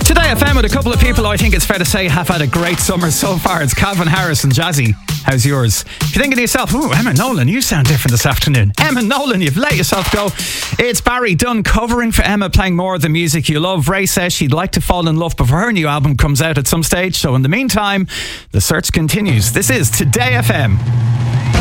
Today FM with a couple of people I think it's fair to say have had a great summer so far. It's Calvin Harris and Jazzy. How's yours? If you're thinking to yourself, ooh, Emma Nolan, you sound different this afternoon. Emma Nolan, you've let yourself go. It's Barry Dunn covering for Emma, playing more of the music you love. Ray says she'd like to fall in love before her new album comes out at some stage. So in the meantime, the search continues. This is Today FM.